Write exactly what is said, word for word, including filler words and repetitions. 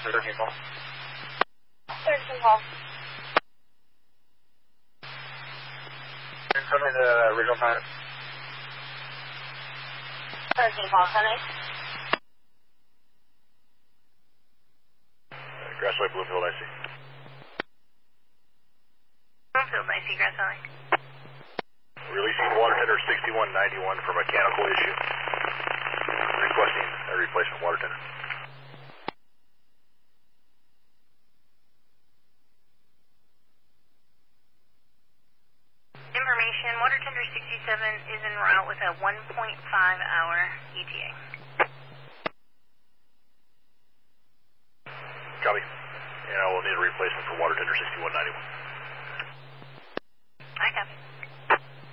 thirteen call. thirteen call. Tell me the original time. thirteen call, Sunny. Grassway, Bloomfield, I see. Bloomfield, I see, Grass Valley. Releasing water tender sixty-one ninety-one for mechanical issue. Requesting a replacement water tender. Information, water tender sixty-seven is en route with a one point five hour E T A. Copy. And I will need a replacement for water tender sixty-one ninety-one.